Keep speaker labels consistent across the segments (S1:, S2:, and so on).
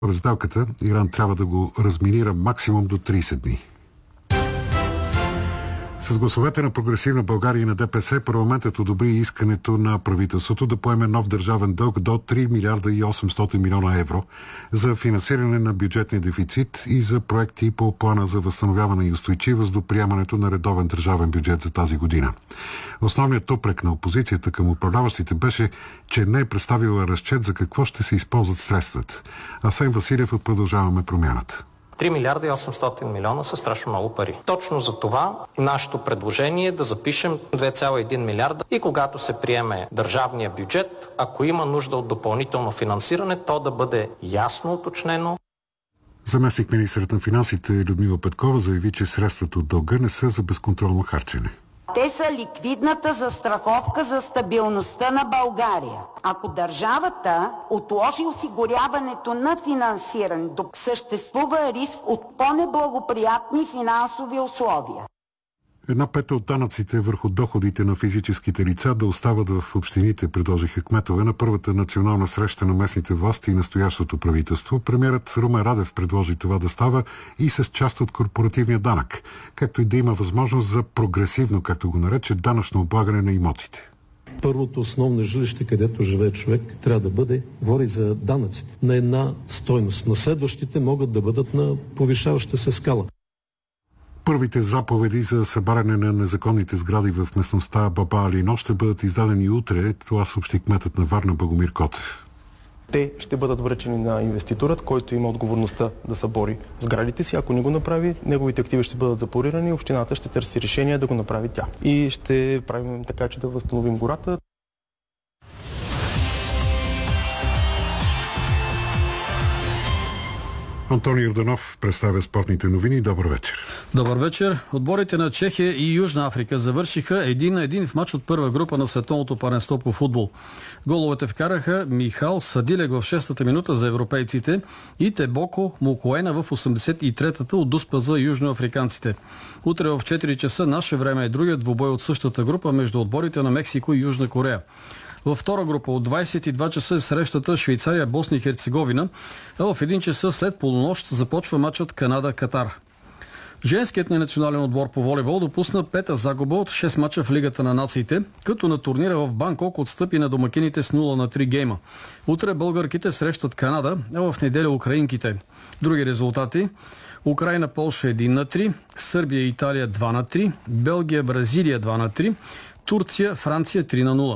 S1: Сделката Иран трябва да го разминира максимум до 30 дни. С гласовете на Прогресивна България и на ДПС парламентът одобри искането на правителството да поеме нов държавен дълг до 3 милиарда и 800 милиона евро за финансиране на бюджетния дефицит и за проекти по плана за възстановяване и устойчивост до приемането на редовен държавен бюджет за тази година. Основният упрек на опозицията към управляващите беше, че не е представила разчет за какво ще се използват средствата. Асен Василев от Продължаваме промяната.
S2: 3 милиарда и 800 милиона са страшно много пари. Точно за това нашето предложение е да запишем 2,1 милиарда и когато се приеме държавния бюджет, ако има нужда от допълнително финансиране, то да бъде ясно уточнено.
S1: Заместник министърът на финансите Людмила Петкова заяви, че средствата от дълга не са за безконтролно харчене.
S3: Те са ликвидната застраховка за стабилността на България. Ако държавата отложи осигуряването на финансиране, съществува риск от по-неблагоприятни финансови условия.
S1: 1/5 от данъците върху доходите на физическите лица да остават в общините, предложиха кметове на първата национална среща на местните власти и настоящото правителство. Премиерът Румен Радев предложи това да става и с част от корпоративния данък, както и да има възможност за прогресивно, както го нарече, данъчно облагане на имотите.
S4: Първото основно жилище, където живее човек, трябва да бъде, говори за данъците, на една стойност. На следващите могат да бъдат на повишаваща се скала.
S1: Първите заповеди за събаряне на незаконните сгради в местността Баба Алино ще бъдат издадени утре. Това съобщи кметът на Варна Богомир Котев.
S5: Те ще бъдат връчени на инвеститорът, който има отговорността да събори сградите си. Ако не го направи, неговите активи ще бъдат запорирани и общината ще търси решение да го направи тя. И ще правим така, че да възстановим гората.
S1: Антони Йорданов представя спортните новини. Добър вечер.
S6: Добър вечер. Отборите на Чехия и Южна Африка завършиха 1-1 в мач от първа група на световното първенство по футбол. Головете вкараха Михал Садилек в 6-та минута за европейците и Тебоко Мукоена в 83-та от Дуспа за южноафриканците. Утре в 4 часа наше време е другият двубой от същата група между отборите на Мексико и Южна Корея. Във втора група от 22 часа е срещата Швейцария, Босна и Херцеговина, а в 1 часа след полунощ започва матчът Канада-Катар. Женският ни национален отбор по волейбол допусна 5-та загуба от 6 мача в Лигата на нациите, като на турнира в Банкок отстъпи на домакините с 0-3 гейма. Утре българките срещат Канада, а в неделя украинките. Други резултати: Украина, Полша 1-3, Сърбия и Италия 2-3, Белгия, Бразилия 2-3, Турция, Франция 3-0.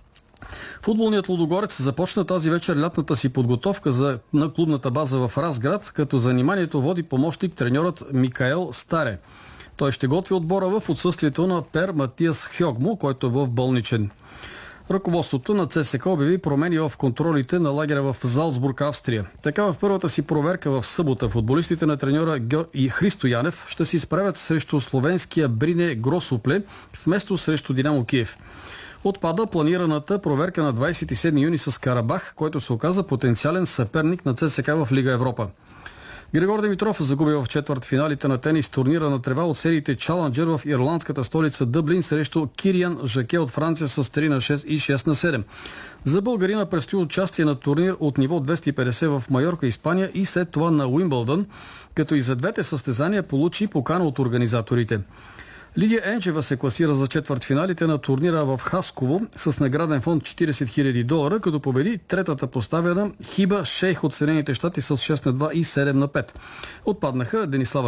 S6: Футболният Лудогорец започна тази вечер лятната си подготовка на клубната база в Разград, като заниманието води помощник треньорът Микаел Старе. Той ще готви отбора в отсъствието на Пер Матиас Хьогмо, който е в болничен. Ръководството на ЦСКА обяви промени в контролите на лагера в Залцбург, Австрия. Така в първата си проверка в събота футболистите на треньора и Христо Янев ще се изправят срещу словенския Брине Гросопле вместо срещу Динамо Киев. Отпада планираната проверка на 27 юни с Карабах, който се оказа потенциален съперник на ЦСКА в Лига Европа. Григор Димитров загуби в четвъртфиналите на тенис турнира на трева от сериите Чаленджер в ирландската столица Дъблин срещу Кириан Жаке от Франция с 3-6 и 6-7. За българина предстои участие на турнир от ниво 250 в Майорка, Испания и след това на Уимбълдън, като и за двете състезания получи покана от организаторите. Лидия Енчева се класира за четвъртфиналите на турнира в Хасково с награден фонд $40 000, като победи третата поставена Хиба Шейх от Съединените щати с 6-2 и 7-5. Отпаднаха Денислава